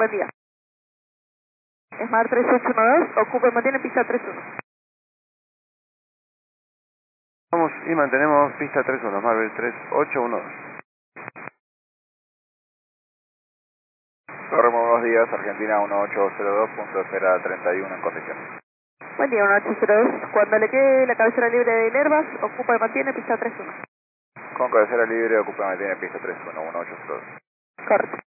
Buen día. Smart 3812, ocupa y mantiene pista 31. Vamos y mantenemos pista 31, Marvel 3812. Corremos buenos días, Argentina 1802, punto de espera 31 en condiciones. Buen día, 1802. Cuando le quede la cabecera libre de Nervas, ocupa y mantiene pista 31. Con cabecera libre, ocupa y mantiene pista 31, 1802. Correcto.